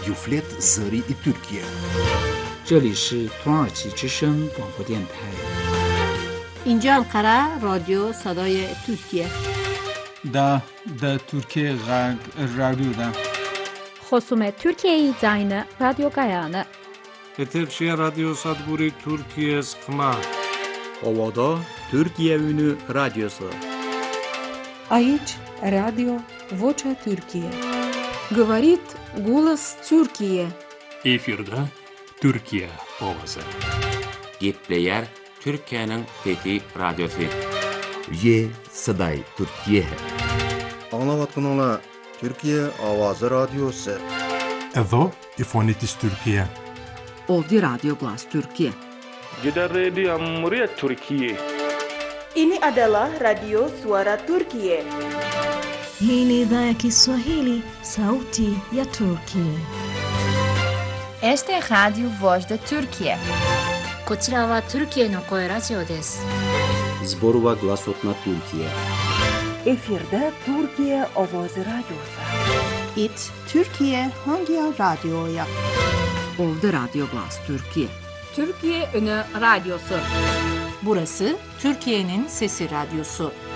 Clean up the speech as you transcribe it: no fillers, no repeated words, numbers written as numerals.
Yuflet Zării Türkiye. 这里是土耳其之声广播电台。 اینجا انقره رادیو صدای ترکیه. دا Türkiye Radyo'da. خصوم ترکیه زاین رادیو گایانه. Eterşehir Radyo Sadburi Türkiye Sıkma. Ovada Türkiye Ünü Radyosu. Aici Radio Vocea Türkiye. Говорит голос Türkiye. Efirde Türkiye Ovası. Gepleyer Türkiye'nin Fethi Radyosu. Ye Saday Türkiye. Anlavatkanlar Türkiye Avazı Radyosu. Evo İfonitis Türkiye. Ovdje Radio Glas Türkiye. Gider Radio Muriyet Türkiye. Ini adalah Radio Suara Türkiye. Hii ni idhaa ya Kiswahili, Sauti ya Turkiye. Este é Radio Voz da Türkiye. こちらはトルキエの声ラジオです。 Zborova Glasotna Türkiye. Efirde Türkiye Avazı Radyosu. İt Türkiye hangi radyoya? Ovdje Radio Glas Türkiye. Türkiye Ünü Radyosu. Burası Türkiye'nin Sesi Radyosu.